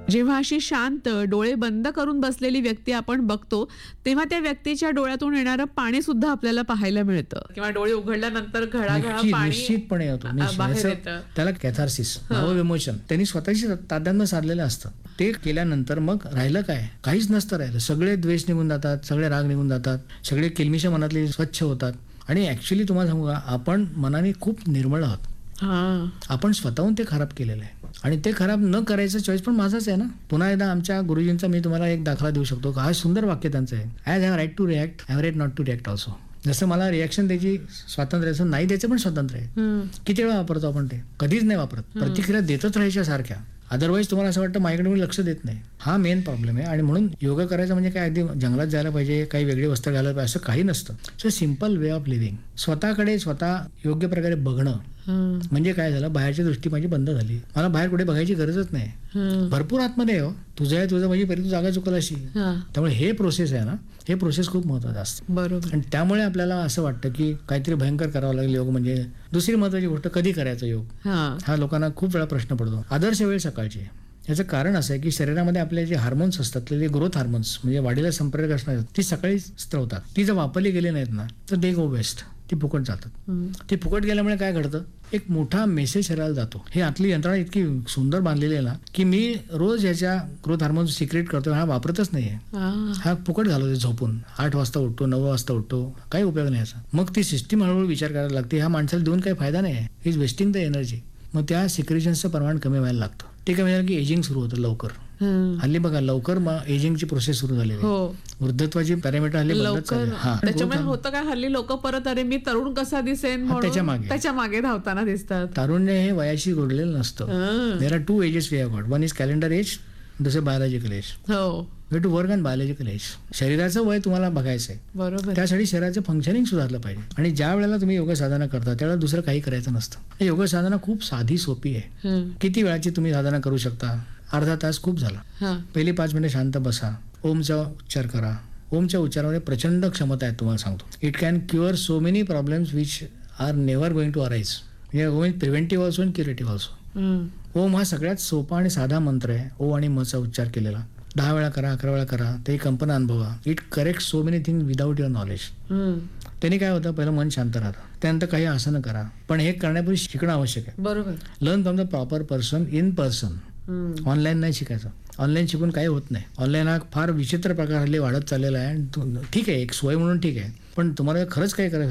जेव्हा अशी शांत डोळे बंद करून बसलेली व्यक्ती आपण बघतो तेव्हा त्या व्यक्तीच्या डोळ्यातून येणारं पाणी सुद्धा आपल्याला पाहायला मिळतं किंवा डोळे उघडल्यानंतर घळाघळा पाणी निश्चितपणे होतो. बाहेर येतं. त्याला कॅथार्सिस, भाव इमोशन त्यांनी स्वतःशी तादात्म्य साधलेलं असतं. ते केल्यानंतर मग राहिलं काय? काहीच नसतं राहिलं. सगळे द्वेष निघून जातात, सगळे राग निघून जातात, सगळे किलमिशा मनातले स्वच्छ होतात. आणि ऍक्च्युली तुम्हाला सांगू का, आपण मनाने खूप निर्मळ आहोत. आपण स्वतःहून ते खराब केलेलं आहे आणि ते खराब न करायचं चॉईस पण माझाच आहे ना. पुन्हा एकदा आमच्या गुरुजींचा मी तुम्हाला एक दाखला देऊ शकतो. हा सुंदर वाक्य त्यांचं आहे, as have right to react, have right not to react also. जसं मला रिॲक्शन द्यायची स्वातंत्र्य असं नाही द्यायचं पण स्वातंत्र्य आहे. किती वेळा वापरतो आपण ते? कधीच नाही वापरत. प्रतिक्रिया देतच राहायच्या सारख्या. अदरवाईज तुम्हाला असं वाटतं माझ्याकडे मी लक्ष देत नाही. हा मेन प्रॉब्लेम आहे. आणि म्हणून योगा करायचं म्हणजे काय अगदी जंगलात जायला पाहिजे, काही वेगळी वस्त्र घालायला पाहिजे असं काही नसतं. It's a simple way of living. स्वतःकडे स्वतः योग्य प्रकारे बघणं म्हणजे काय झालं, बाहेरची दृष्टी माझी बंद झाली. मला बाहेर कुठे बघायची गरजच नाही. भरपूर आतमध्ये आहे हो. तुझं आहे तुझं म्हणजे पहिले तू जागा चुकल अशी. त्यामुळे हे प्रोसेस आहे ना, हे प्रोसेस खूप महत्वाचं असतं. बरोबर. आणि त्यामुळे आपल्याला असं वाटतं की काहीतरी भयंकर करावं लागेल योग. म्हणजे दुसरी महत्वाची गोष्ट, कधी करायचा योग हा लोकांना खूप वेळा प्रश्न पडतो. आदर्श वेळ सकाळची. याचं कारण असं आहे की शरीरामध्ये आपले जे हार्मोन्स असतात, ग्रोथ हार्मोन्स म्हणजे वाढीला संपर्क असणार, ती सकाळी स्त्रवतात. ती जर वापरली गेली नाहीत ना तर दे गो वेस्ट. ती फुकट जातात. ती फुकट गेल्यामुळे काय घडतं, एक मोठा मेसेज शरीराला जातो. हे आतली यंत्रणा इतकी सुंदर बांधलेली आहे ना की मी रोज याच्या ग्रोथ हार्मोन्स सिक्रेट करतो, हा वापरतच नाहीये. हा फुकट घालवतो झोपून. 8 वाजता उठतो, 9 वाजता उठतो, काही उपयोग नाही याचा. मग ती सिस्टीम हळूहळू विचार करायला लागते, ह्या माणसाला देऊन काही फायदा नाही आहे, he is wasting the energy. मग त्या सिक्रेशनचं प्रमाण कमी व्हायला लागतं. ते कमी झालं की एजिंग सुरू होतं लवकर. हल्ली बघा लवकर एजिंगची प्रोसेस सुरू झालेली आहे. वृद्धत्वाची पॅरामीटर हल्ली त्याच्यामुळे होतं काय, हल्ली लोक परत अरे मी तरुण कसा दिसेन त्याच्या मागे धावताना दिसतात. तारुण्य हे वयाशी जोडलेलं नसतं. There are 2 edges we have got. One is calendar age, दुसरं biological age. Way to work on biological age. शरीराचं वय तुम्हाला बघायचं आहे. बरोबर. त्यासाठी शरीराचं फंक्शनिंग सुधारलं पाहिजे. आणि ज्या वेळेला तुम्ही योग साधना करता त्यावेळेला दुसरं काही करायचं नसतं. योग साधना खूप साधी सोपी आहे. किती वेळाची तुम्ही साधना करू शकता? अर्धा तास खूप झाला. पहिली 5 मिनिटं शांत बसा, ओमचा उच्चार करा. ओमच्या उच्चारामध्ये प्रचंड क्षमता आहे तुम्हाला सांगतो. It can cure so many problems which are never going to arise. म्हणजे प्रिव्हेंटिव्ह ऑल्सो आणि क्युरेटिव्ह ऑल्सो. ओम हा सगळ्यात सोपा आणि साधा मंत्र आहे. ओ आणि मचा उच्चार केलेला 10 वेळा करा, 11 वेळा करा. ते कल्पना अनुभवा. It correct so many thing without your knowledge. त्यांनी काय होतं, पहिलं मन शांत राहतं. त्यानंतर काही आसनं करा. पण हे करण्यापूर्वी शिकणं आवश्यक आहे. बरोबर. Learn from the proper person in person. Online नाही शिकायचं. ऑनलाईन शिकून काही होत नाही. ऑनलाईन हा फार विचित्र प्रकार हल्ली वाढत चाललेला आहे. ठीक आहे, एक सोय म्हणून ठीक आहे, पण तुम्हाला खरंच काय करायचं